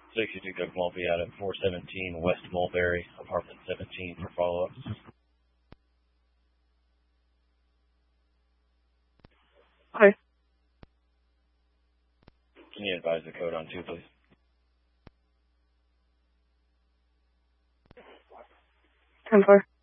62 Cook Mulvey out at 417 West Mulberry, apartment 17 for follow-ups. Hi. Can you advise the code on 2, please? 10-4.